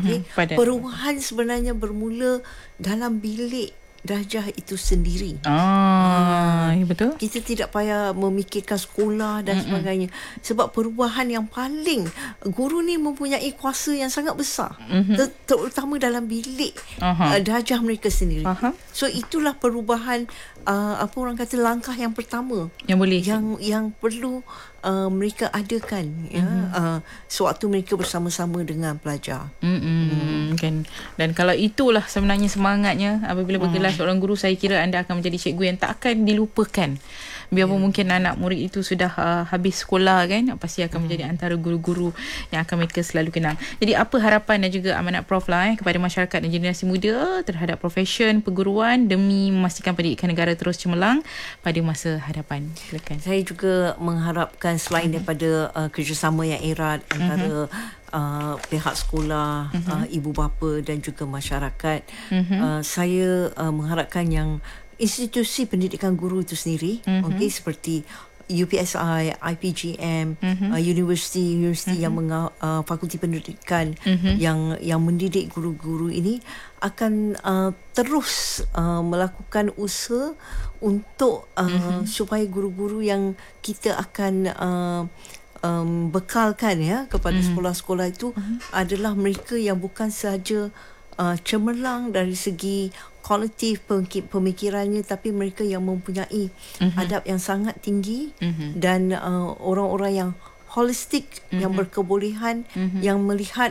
Okay? Perubahan sebenarnya bermula dalam bilik darjah itu sendiri. Betul. Kita tidak payah memikirkan sekolah dan sebagainya. Sebab perubahan yang paling, guru ni mempunyai kuasa yang sangat besar. Terutama dalam bilik darjah mereka sendiri. So itulah perubahan, apa orang kata, langkah yang pertama yang boleh, yang perlu mereka adakan sewaktu mereka bersama-sama dengan pelajar. Kan. Dan kalau itulah sebenarnya semangatnya apabila bergelar seorang guru, saya kira anda akan menjadi cikgu yang tak akan dilupakan. Biarpun mungkin anak murid itu sudah habis sekolah kan, pasti akan menjadi antara guru-guru yang akan mereka selalu kenang. Jadi apa harapan dan juga amanat Prof kepada masyarakat dan generasi muda terhadap profesyen perguruan demi memastikan pendidikan negara terus cemerlang pada masa hadapan? Silakan. Saya juga mengharapkan selain daripada kerjasama yang erat antara pihak sekolah, ibu bapa dan juga masyarakat, saya mengharapkan yang institusi pendidikan guru itu sendiri, seperti UPSI, IPGM, universiti yang fakulti pendidikan yang mendidik guru-guru ini akan terus melakukan usaha untuk supaya guru-guru yang kita akan bekalkan kepada sekolah-sekolah itu adalah mereka yang bukan sahaja cemerlang dari segi kualiti pemikirannya, tapi mereka yang mempunyai adab yang sangat tinggi dan orang-orang yang holistik, yang berkebolehan, yang melihat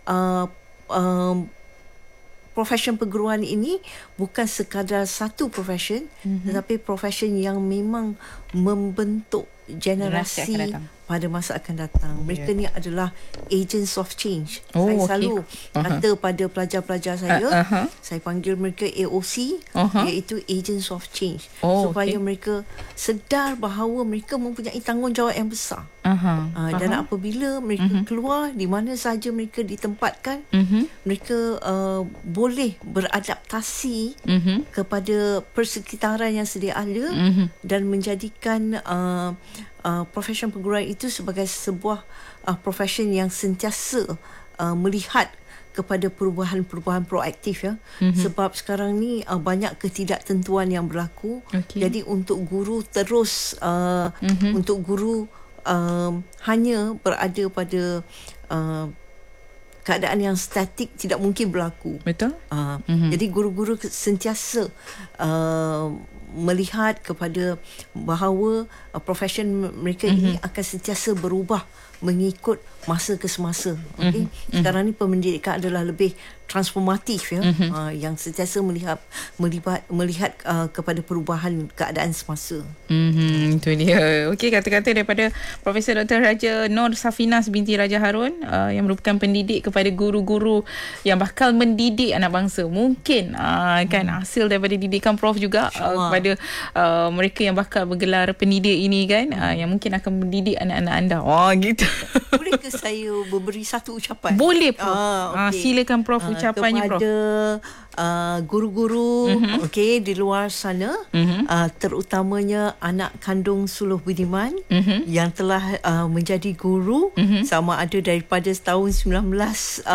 profesyen perguruan ini bukan sekadar satu profesyen, tetapi profesyen yang memang membentuk generasi pada masa akan datang. Mereka ni adalah agents of change. Saya selalu kata pada pelajar-pelajar saya, saya panggil mereka AOC, iaitu agents of change, supaya mereka sedar bahawa mereka mempunyai tanggungjawab yang besar. Dan apabila mereka keluar di mana sahaja mereka ditempatkan, mereka boleh beradaptasi kepada persekitaran yang sedia ada dan menjadikan profesyen perguruan itu sebagai sebuah profesyen yang sentiasa melihat kepada perubahan-perubahan proaktif sebab sekarang ni banyak ketidaktentuan yang berlaku. Jadi untuk guru terus untuk guru hanya berada pada keadaan yang statik tidak mungkin berlaku. Betul. Jadi guru-guru sentiasa melihat kepada bahawa profesyen mereka ini akan sentiasa berubah mengikut masa ke semasa. Sekarang ni pendidikan adalah lebih transformatif yang sentiasa melihat kepada perubahan keadaan semasa. Itu dia. Okey, kata-kata daripada Profesor Dr. Raja Nur Safinas binti Raja Harun yang merupakan pendidik kepada guru-guru yang bakal mendidik anak bangsa. Mungkin kan hasil daripada didikan Prof juga kepada mereka yang bakal bergelar pendidik ini kan, yang mungkin akan mendidik anak-anak anda. Gitu. Boleh ke saya memberi satu ucapan? Boleh, Prof. Silakan Prof, ucapannya Prof. Kepada guru-guru di luar sana, terutamanya anak kandung Suluh Budiman yang telah menjadi guru sama ada daripada tahun 1997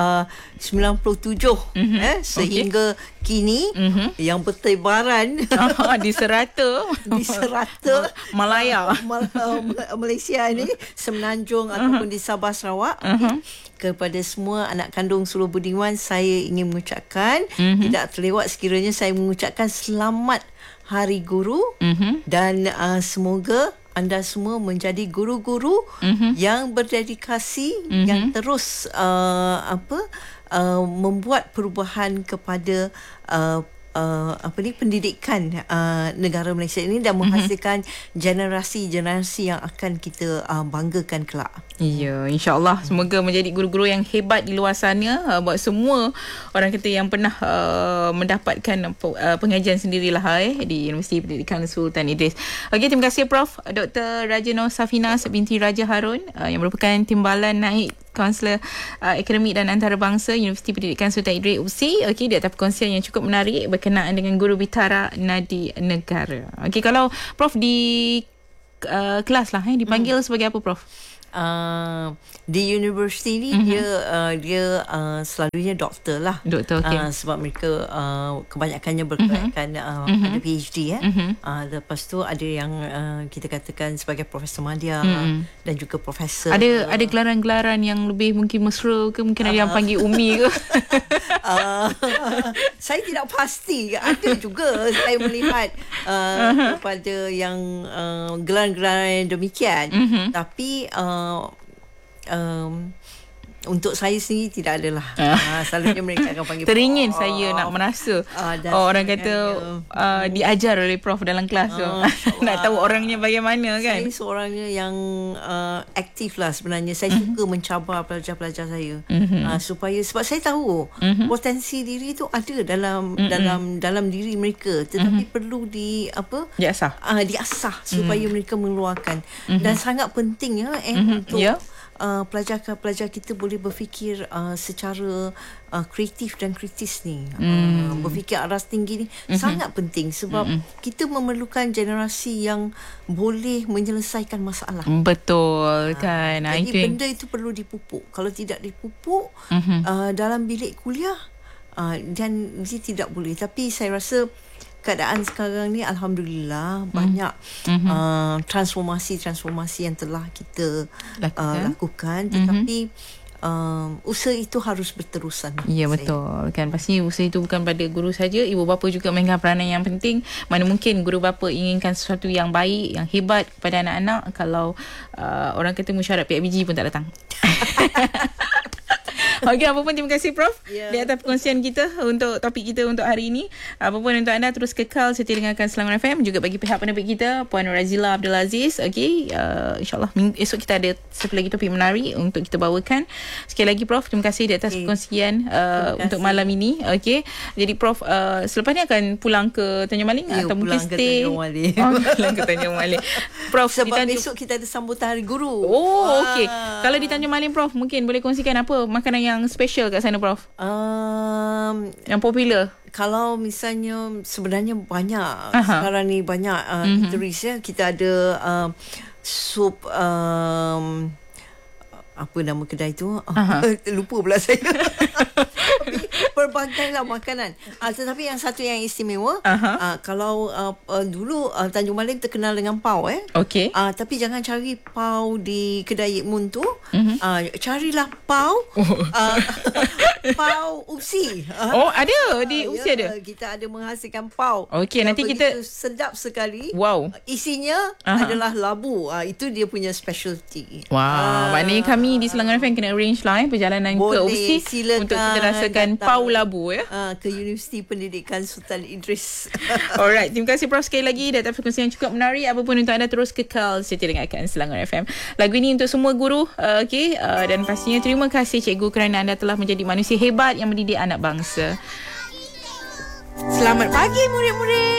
sehingga kini yang bertebaran di serata Malaya, Malaysia ni, Semenanjung ataupun di Sabah Sarawak. Kepada semua anak kandung Suluh Budiman, saya ingin mengucapkan tidak terlewat sekiranya saya mengucapkan selamat Hari Guru dan semoga anda semua menjadi guru-guru yang berdedikasi, yang terus membuat perubahan kepada pendidikan negara Malaysia ini dan menghasilkan generasi-generasi yang akan kita banggakan kelak. Ya, insya-Allah semoga menjadi guru-guru yang hebat di luar sana buat semua orang kita yang pernah mendapatkan pengajian sendirilah di Universiti Pendidikan Sultan Idris. Okey, terima kasih Prof. Dr. Raja Nur Safinas binti Raja Harun yang merupakan timbalan naik Kaunselor Akademik dan Antarabangsa Universiti Pendidikan Sultan Idris UPSI. Okey, di atas perkongsian yang cukup menarik berkenaan dengan guru bitara nadi negara. Okey, kalau Prof di kelas lah dipanggil sebagai apa Prof? di universiti ni dia selalunya doktor lah. Doktor, okey. Sebab mereka kebanyakannya berkaitan ada PhD lepas tu ada yang kita katakan sebagai Profesor Madya dan juga Profesor. Ada gelaran-gelaran yang lebih mungkin mesra ke, mungkin ada yang panggil Umi ke? Saya tidak pasti. Ada juga saya melihat kepada yang gelaran-gelaran yang demikian. Tapi untuk saya sendiri tidak adalah. Selalunya mereka akan panggil teringin saya nak merasa orang kata diajar oleh Prof dalam kelas tu. Nak tahu orangnya bagaimana kan. Saya seorangnya yang aktif lah sebenarnya. Saya suka mencabar pelajar-pelajar saya supaya, sebab saya tahu potensi diri tu ada dalam diri mereka, tetapi perlu diasah supaya mereka mengeluarkan. Dan sangat penting untuk pelajar-pelajar kita boleh berfikir secara kreatif dan kritis ni. Berfikir aras tinggi ni sangat penting, sebab kita memerlukan generasi yang boleh menyelesaikan masalah. Betul kan. Jadi benda itu perlu dipupuk. Kalau tidak dipupuk dalam bilik kuliah, dan dia tidak boleh. Tapi saya rasa keadaan sekarang ni alhamdulillah banyak transformasi yang telah kita lakukan, tetapi usaha itu harus berterusan. Ya, betul kan. Pasti usaha itu bukan pada guru saja, ibu bapa juga mainkan peranan yang penting. Mana mungkin guru bapa inginkan sesuatu yang baik, yang hebat kepada anak-anak, kalau orang kata mesyuarat PIBG pun tak datang. Okey, apa pun terima kasih Prof di atas perkongsian kita untuk topik kita untuk hari ini. Apa pun untuk anda terus kekal setia dengarkan Selangor FM, juga bagi pihak penerbit kita Puan Razila Abdul Aziz. Okey, insyaAllah esok kita ada satu lagi topik menarik untuk kita bawakan. Sekali lagi Prof, terima kasih di atas perkongsian untuk malam ini. Okey, jadi Prof selepas ni akan pulang ke Tanjung Maling atau mungkin stay? Pulang ke Tanjung Maling. Prof, sebab besok kita ada sambutan Hari Guru. Okey. Kalau di Tanjung Maling Prof, mungkin boleh kongsikan apa makanan yang special kat sana Prof? Yang popular. Kalau misalnya sebenarnya banyak sekarang ni banyak eateries ya. Kita ada sup apa nama kedai tu? Lupa pula saya. Pelbagai lah makanan. Tetapi yang satu yang istimewa, kalau dulu Tanjung Maling terkenal dengan pau Okey. tapi jangan cari pau di kedai Mun tu. Carilah pau pau usi. Ada di usi ada. Kita ada menghasilkan pau. Okey, nanti kita sedap sekali. Wow. Isinya adalah labu. Itu dia punya specialty. Wow. Maknanya kami di Selangor FM kena arrange lah perjalanan ke usi untuk kita rasakan pau labu ke Universiti Pendidikan Sultan Idris. Alright, terima kasih Prof sekali lagi di atas perkongsian yang cukup menarik. Apapun untuk anda terus kekal setia dengarkan Selangor FM. Lagu ini untuk semua guru, dan pastinya terima kasih cikgu kerana anda telah menjadi manusia hebat yang mendidik anak bangsa. Selamat pagi murid-murid.